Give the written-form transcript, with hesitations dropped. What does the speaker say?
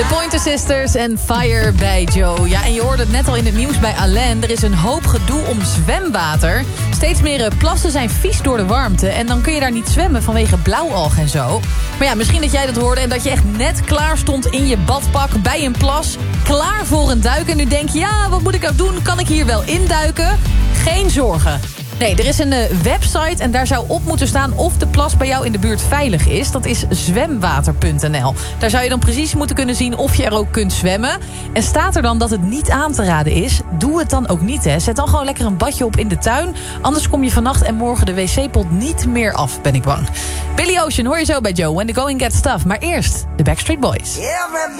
De Pointer Sisters en Fire bij Joe. Ja, en je hoorde het net al in het nieuws bij Alain. Er is een hoop gedoe om zwemwater. Steeds meer plassen zijn vies door de warmte. En dan kun je daar niet zwemmen vanwege blauwalg en zo. Maar ja, misschien dat jij dat hoorde en dat je echt net klaar stond in je badpak bij een plas. Klaar voor een duik. En nu denk je, ja, wat moet ik nou doen? Kan ik hier wel induiken? Geen zorgen. Nee, er is een website en daar zou op moeten staan of de plas bij jou in de buurt veilig is. Dat is zwemwater.nl. Daar zou je dan precies moeten kunnen zien of je er ook kunt zwemmen. En staat er dan dat het niet aan te raden is, doe het dan ook niet. Hè. Zet dan gewoon lekker een badje op in de tuin. Anders kom je vannacht en morgen de wc-pot niet meer af, ben ik bang. Billy Ocean hoor je zo bij Joe. When the going gets tough. Maar eerst de Backstreet Boys.